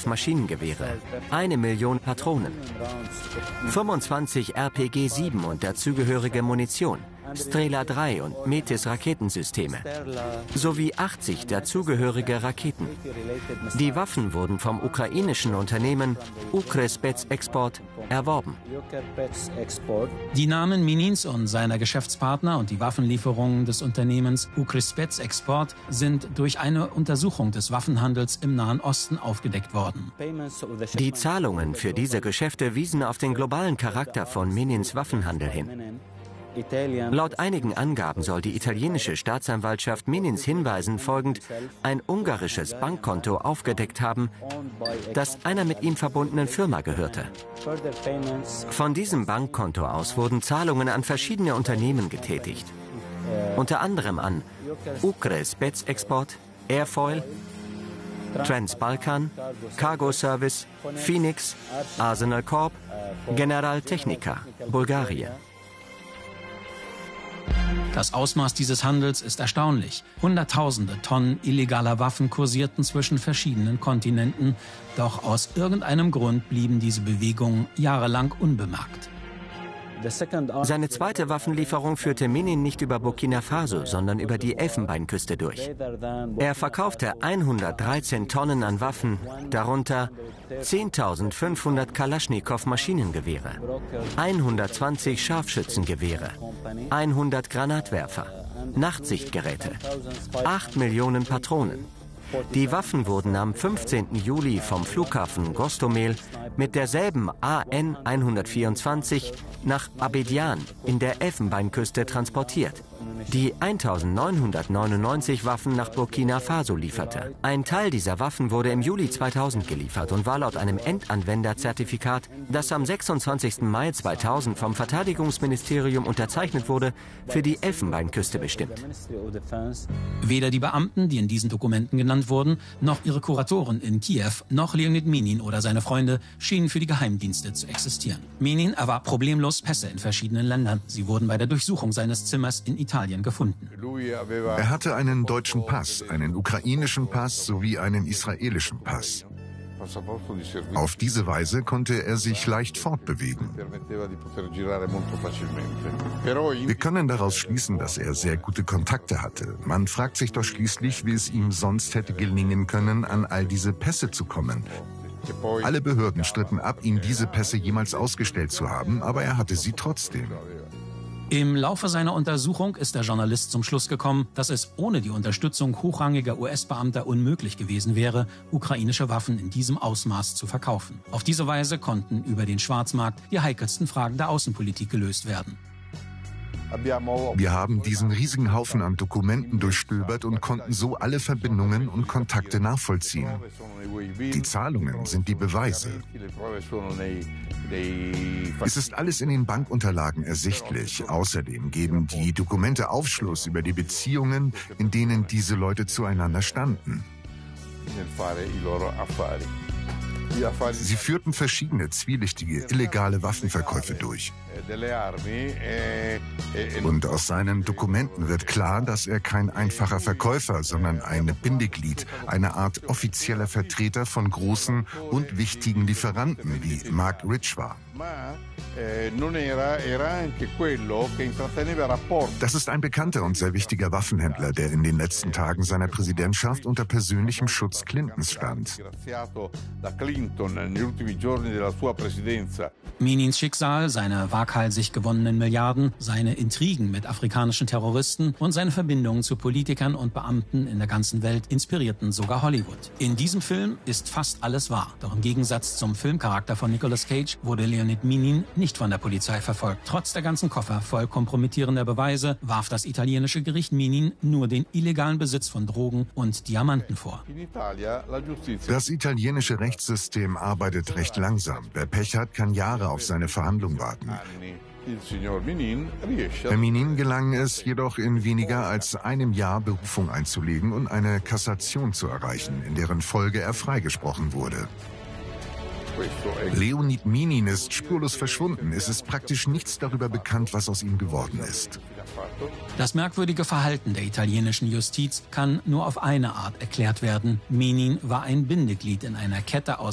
Maschinengewehre, 1 Million Patronen, 25 RPG-7 und dazugehörige Munition, Strela 3 und Metis Raketensysteme, sowie 80 dazugehörige Raketen. Die Waffen wurden vom ukrainischen Unternehmen Ukr-Spec-Export erworben. Die Namen Minins und seiner Geschäftspartner und die Waffenlieferungen des Unternehmens Ukr-Spec-Export sind durch eine Untersuchung des Waffenhandels im Nahen Osten aufgedeckt worden. Die Zahlungen für diese Geschäfte wiesen auf den globalen Charakter von Minins Waffenhandel hin. Laut einigen Angaben soll die italienische Staatsanwaltschaft Minins Hinweisen folgend ein ungarisches Bankkonto aufgedeckt haben, das einer mit ihm verbundenen Firma gehörte. Von diesem Bankkonto aus wurden Zahlungen an verschiedene Unternehmen getätigt, unter anderem an Ukr-Spec-Export, Airfoil, Transbalkan, Cargo Service, Phoenix, Arsenal Corp, General Technica, Bulgarien. Das Ausmaß dieses Handels ist erstaunlich. Hunderttausende Tonnen illegaler Waffen kursierten zwischen verschiedenen Kontinenten. Doch aus irgendeinem Grund blieben diese Bewegungen jahrelang unbemerkt. Seine zweite Waffenlieferung führte Minin nicht über Burkina Faso, sondern über die Elfenbeinküste durch. Er verkaufte 113 Tonnen an Waffen, darunter 10.500 Kalaschnikow-Maschinengewehre, 120 Scharfschützengewehre, 100 Granatwerfer, Nachtsichtgeräte, 8 Millionen Patronen. Die Waffen wurden am 15. Juli vom Flughafen Gostomel mit derselben AN 124 nach Abidjan in der Elfenbeinküste transportiert, die 1999 Waffen nach Burkina Faso lieferte. Ein Teil dieser Waffen wurde im Juli 2000 geliefert und war laut einem Endanwenderzertifikat, das am 26. Mai 2000 vom Verteidigungsministerium unterzeichnet wurde, für die Elfenbeinküste bestimmt. Weder die Beamten, die in diesen Dokumenten genannt wurden, noch ihre Kuratoren in Kiew, noch Leonid Minin oder seine Freunde schienen für die Geheimdienste zu existieren. Minin erwarb problemlos Pässe in verschiedenen Ländern. Sie wurden bei der Durchsuchung seines Zimmers in Italien gefunden. Er hatte einen deutschen Pass, einen ukrainischen Pass sowie einen israelischen Pass. Auf diese Weise konnte er sich leicht fortbewegen. Wir können daraus schließen, dass er sehr gute Kontakte hatte. Man fragt sich doch schließlich, wie es ihm sonst hätte gelingen können, an all diese Pässe zu kommen. Alle Behörden stritten ab, ihm diese Pässe jemals ausgestellt zu haben, aber er hatte sie trotzdem. Im Laufe seiner Untersuchung ist der Journalist zum Schluss gekommen, dass es ohne die Unterstützung hochrangiger US-Beamter unmöglich gewesen wäre, ukrainische Waffen in diesem Ausmaß zu verkaufen. Auf diese Weise konnten über den Schwarzmarkt die heikelsten Fragen der Außenpolitik gelöst werden. Wir haben diesen riesigen Haufen an Dokumenten durchstöbert und konnten so alle Verbindungen und Kontakte nachvollziehen. Die Zahlungen sind die Beweise. Es ist alles in den Bankunterlagen ersichtlich. Außerdem geben die Dokumente Aufschluss über die Beziehungen, in denen diese Leute zueinander standen. Sie führten verschiedene zwielichtige, illegale Waffenverkäufe durch. Und aus seinen Dokumenten wird klar, dass er kein einfacher Verkäufer, sondern ein Bindeglied, eine Art offizieller Vertreter von großen und wichtigen Lieferanten wie Mark Rich war. Das ist ein bekannter und sehr wichtiger Waffenhändler, der in den letzten Tagen seiner Präsidentschaft unter persönlichem Schutz Clintons stand. Minins Schicksal, seine waghalsig gewonnenen Milliarden, seine Intrigen mit afrikanischen Terroristen und seine Verbindungen zu Politikern und Beamten in der ganzen Welt inspirierten sogar Hollywood. In diesem Film ist fast alles wahr. Doch im Gegensatz zum Filmcharakter von Nicolas Cage wurde Leonid Minin nicht von der Polizei verfolgt. Trotz der ganzen Koffer voll kompromittierender Beweise warf das italienische Gericht Minin nur den illegalen Besitz von Drogen und Diamanten vor. Das italienische Rechtssystem arbeitet recht langsam. Wer Pech hat, kann Jahre auf seine Verhandlung warten. Herr Minin gelang es jedoch in weniger als einem Jahr Berufung einzulegen und eine Kassation zu erreichen, in deren Folge er freigesprochen wurde. Leonid Minin ist spurlos verschwunden. Es ist praktisch nichts darüber bekannt, was aus ihm geworden ist. Das merkwürdige Verhalten der italienischen Justiz kann nur auf eine Art erklärt werden. Minin war ein Bindeglied in einer Kette aus